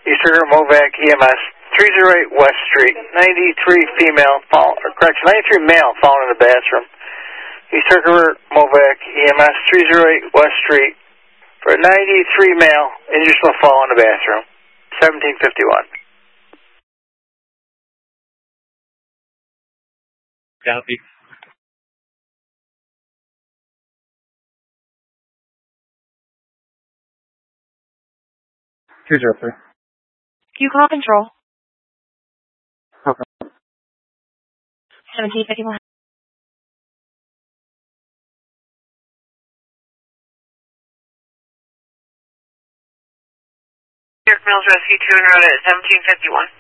Easter Movac EMS, 308 West Street, 93 female, 93 male falling in the bathroom. Easter Movac EMS, 308 West Street, for 93 male, injured fall in the bathroom, 1751. Copy. Two zero three. Q-Call Control. Okay. 1751. Mills Rescue 2 en route at 1751.